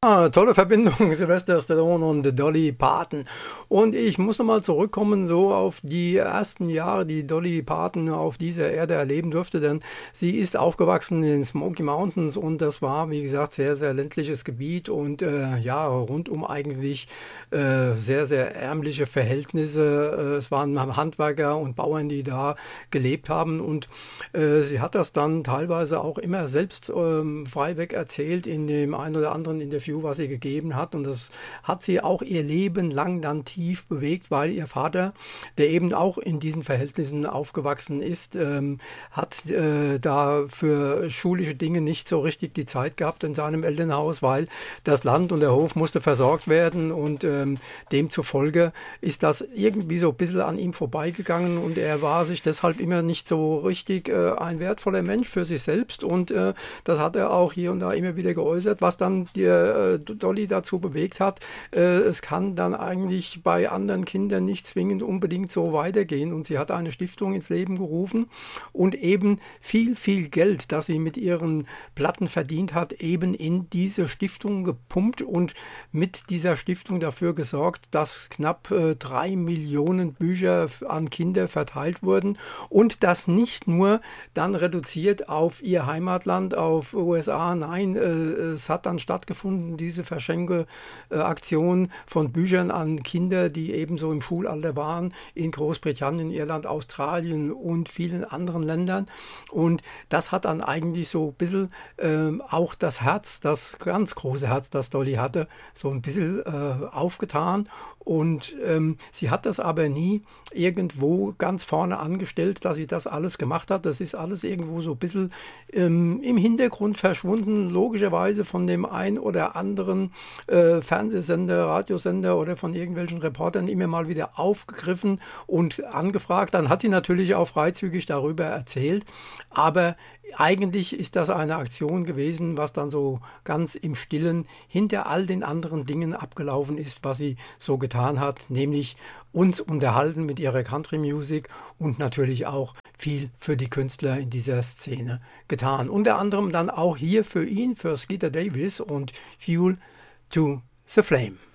Ja, tolle Verbindung, Sylvester Stallone und Dolly Parton. Und ich muss nochmal zurückkommen so auf die ersten Jahre, die Dolly Parton auf dieser Erde erleben durfte, denn sie ist aufgewachsen in den Smoky Mountains und das war, wie gesagt, sehr, sehr ländliches Gebiet und ja, rundum eigentlich sehr, sehr ärmliche Verhältnisse. Es waren Handwerker und Bauern, die da gelebt haben und sie hat das dann teilweise auch immer selbst freiweg erzählt in dem einen oder anderen Interview, was sie gegeben hat. Und das hat sie auch ihr Leben lang dann tief bewegt, weil ihr Vater, der eben auch in diesen Verhältnissen aufgewachsen ist, hat da für schulische Dinge nicht so richtig die Zeit gehabt in seinem Elternhaus, weil das Land und der Hof musste versorgt werden und demzufolge ist das irgendwie so ein bisschen an ihm vorbeigegangen und er war sich deshalb immer nicht so richtig ein wertvoller Mensch für sich selbst und das hat er auch hier und da immer wieder geäußert, was dann die Dolly dazu bewegt hat. Es kann dann eigentlich bei anderen Kindern nicht zwingend unbedingt so weitergehen und sie hat eine Stiftung ins Leben gerufen und eben viel, viel Geld, das sie mit ihren Platten verdient hat, eben in diese Stiftung gepumpt und mit dieser Stiftung dafür gesorgt, dass knapp 3 Millionen Bücher an Kinder verteilt wurden und das nicht nur dann reduziert auf ihr Heimatland, auf USA, nein, es hat dann stattgefunden, diese Verschenkeaktion von Büchern an Kinder, die ebenso im Schulalter waren, in Großbritannien, Irland, Australien und vielen anderen Ländern. Und das hat dann eigentlich so ein bisschen auch das Herz, das ganz große Herz, das Dolly hatte, so ein bisschen aufgetan. Und sie hat das aber nie irgendwo ganz vorne angestellt, dass sie das alles gemacht hat. Das ist alles irgendwo so ein bisschen im Hintergrund verschwunden, logischerweise von dem ein oder anderen Fernsehsender, Radiosender oder von irgendwelchen Reportern immer mal wieder aufgegriffen und angefragt. Dann hat sie natürlich auch freizügig darüber erzählt, aber eigentlich ist das eine Aktion gewesen, was dann so ganz im Stillen hinter all den anderen Dingen abgelaufen ist, was sie so getan hat, nämlich uns unterhalten mit ihrer Country Music und natürlich auch viel für die Künstler in dieser Szene getan. Unter anderem dann auch hier für ihn, für Skeeter Davis und Fuel to the Flame.